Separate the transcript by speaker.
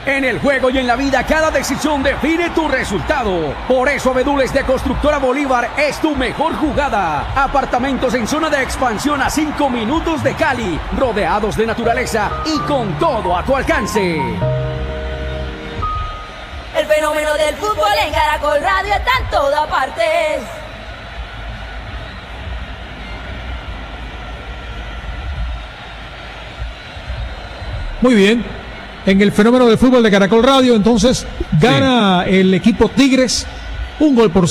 Speaker 1: En el juego y en la vida, cada decisión define tu resultado. Por eso, Abedules de Constructora Bolívar es tu mejor jugada. Apartamentos en zona de expansión a 5 minutos de Cali, rodeados de naturaleza y con todo a tu alcance.
Speaker 2: El fenómeno del fútbol en Caracol Radio está en todas partes.
Speaker 3: Muy bien. En el fenómeno del fútbol de Caracol Radio, entonces gana el equipo Tigres 1-0.